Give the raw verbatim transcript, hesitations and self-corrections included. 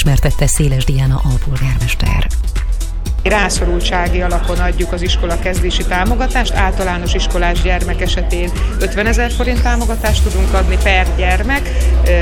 ismertette Széles Diana alpolgármester. Rászorultsági alapon adjuk az iskola kezdési támogatást, általános iskolás gyermek esetén ötvenezer forint támogatást tudunk adni per gyermek,